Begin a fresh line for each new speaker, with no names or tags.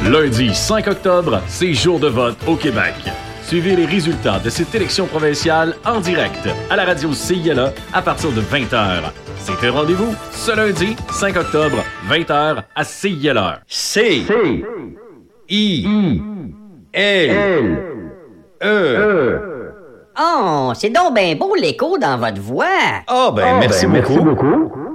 Lundi 5 octobre, c'est jour de vote au Québec. Suivez les résultats de cette élection provinciale en direct à la radio CILA à partir de 20h. C'est un rendez-vous ce lundi 5 octobre, 20h à CILA.
C-I-L-E.
Oh, c'est donc bien beau l'écho dans votre voix.
Ah, merci beaucoup.